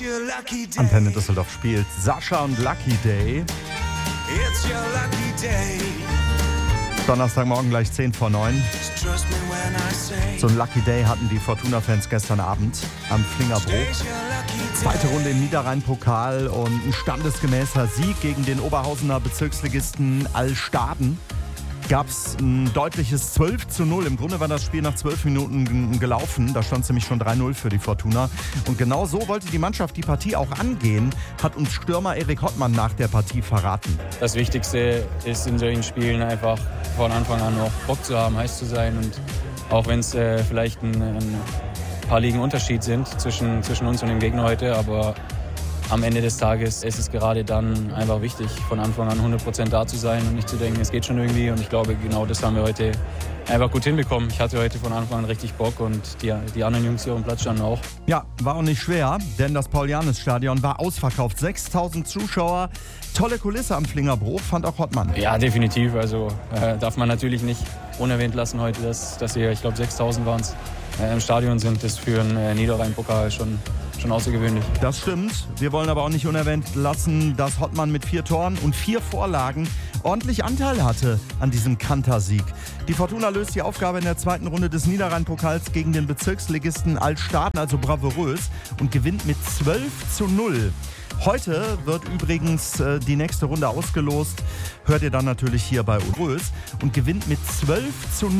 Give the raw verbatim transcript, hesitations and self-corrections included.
your lucky day. Antenne Düsseldorf spielt Sascha und Lucky Day. It's your lucky day. Donnerstagmorgen gleich zehn vor neun. Just trust me when I say. So ein Lucky Day hatten die Fortuna-Fans gestern Abend am Flingerbruch. Today's your lucky day. Zweite Runde im Niederrhein-Pokal und ein standesgemäßer Sieg gegen den Oberhausener Bezirksligisten Allstaden. Gab es ein deutliches zwölf zu null. Im Grunde war das Spiel nach zwölf Minuten gelaufen. Da stand es nämlich schon drei null für die Fortuna. Und genau so wollte die Mannschaft die Partie auch angehen, hat uns Stürmer Erik Hottmann nach der Partie verraten. Das Wichtigste ist in solchen Spielen einfach von Anfang an auch Bock zu haben, heiß zu sein. Und auch wenn es äh, vielleicht ein, ein paar Ligen Unterschied sind zwischen, zwischen uns und dem Gegner heute, aber am Ende des Tages ist es gerade dann einfach wichtig, von Anfang an hundert Prozent da zu sein und nicht zu denken, es geht schon irgendwie. Und ich glaube, genau das haben wir heute einfach gut hinbekommen. Ich hatte heute von Anfang an richtig Bock und die, die anderen Jungs hier auf dem Platz standen auch. Ja, war auch nicht schwer, denn das Paul-Jannis-Stadion war ausverkauft. sechstausend Zuschauer, tolle Kulisse am Flingerbruch, fand auch Hottmann. Ja, definitiv. Also äh, darf man natürlich nicht unerwähnt lassen heute, dass, dass hier, ich glaube, sechstausend waren es, äh, im Stadion sind. Das für einen äh, Niederrhein-Pokal schon Schon außergewöhnlich. Das stimmt. Wir wollen aber auch nicht unerwähnt lassen, dass Hottmann mit vier Toren und vier Vorlagen ordentlich Anteil hatte an diesem Kantersieg. Die Fortuna löst die Aufgabe in der zweiten Runde des Niederrhein-Pokals gegen den Bezirksligisten Allstaden, also bravourös, und gewinnt mit zwölf zu null. Heute wird übrigens äh, die nächste Runde ausgelost. Hört ihr dann natürlich hier bei Brös und gewinnt mit zwölf zu null.